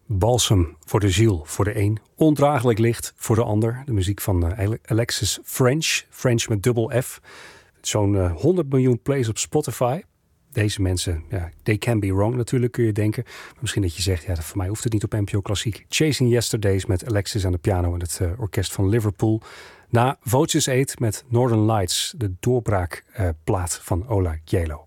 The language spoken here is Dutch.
Balsem voor de ziel voor de een. Ondraaglijk licht voor de ander. De muziek van Alexis French. French met dubbel F. Zo'n 100 miljoen plays op Spotify. Deze mensen, ja, they can be wrong natuurlijk, kun je denken. Maar misschien dat je zegt, ja, voor mij hoeft het niet op NPO Klassiek. Chasing Yesterdays met Alexis aan de piano en het orkest van Liverpool. Na Voces 8 met Northern Lights, de doorbraakplaat van Ola Gjeilo.